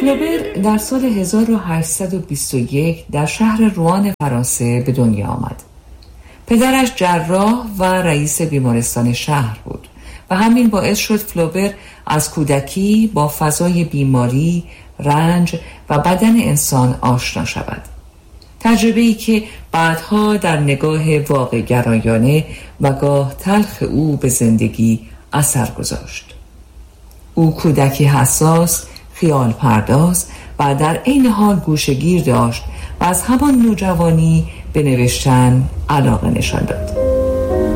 فلوبر در سال 1821 در شهر روان فرانسه به دنیا آمد. پدرش جراح و رئیس بیمارستان شهر بود و همین باعث شد فلوبر از کودکی با فضای بیماری، رنج و بدن انسان آشنا شود. تجربه‌ای که بعدها در نگاه واقع گرایانه و گاه تلخ او به زندگی اثر گذاشت. او کودکی حساس، خیال پرداز و در عین حال گوشه‌گیر داشت و از همان نوجوانی به نوشتن علاقه نشان داد.